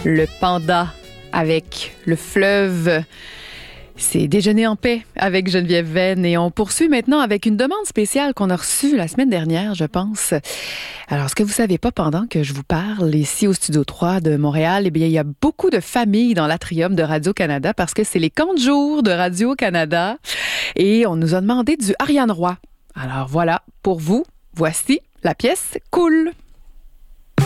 Le panda avec le fleuve. C'est Déjeuner en paix avec Geneviève Venn et on poursuit maintenant avec une demande spéciale qu'on a reçue la semaine dernière, je pense. Alors, ce que vous savez pas pendant que je vous parle ici au Studio 3 de Montréal, eh bien, il y a beaucoup de familles dans l'atrium de Radio-Canada parce que c'est les camps de jour de Radio-Canada et on nous a demandé du Ariane Roy. Alors voilà, pour vous, voici la pièce Cool.